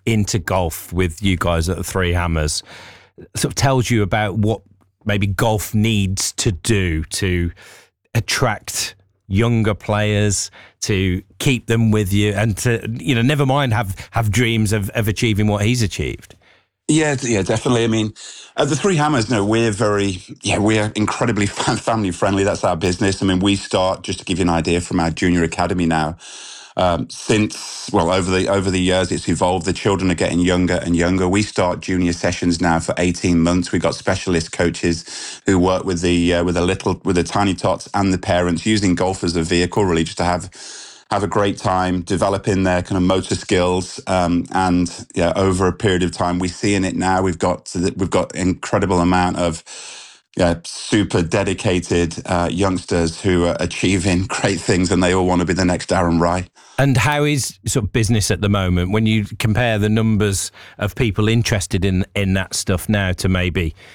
into golf with you guys at the Three Hammers sort of tells you about what maybe golf needs to do to attract younger players, to keep them with you, and to, never mind have dreams of achieving what he's achieved? Yeah, definitely. I mean, the Three Hammers, we're incredibly family friendly. That's our business. I mean, we start, just to give you an idea, from our junior academy now. Over the years, it's evolved. The children are getting younger and younger. We start junior sessions now for 18 months. We've got specialist coaches who work with the tiny tots and the parents, using golf as a vehicle, really, just to have a great time developing their kind of motor skills. Over a period of time, we see in it now, we've got incredible amount of super dedicated youngsters who are achieving great things, and they all want to be the next Darren Rai. And how is sort of business at the moment when you compare the numbers of people interested in that stuff now to maybe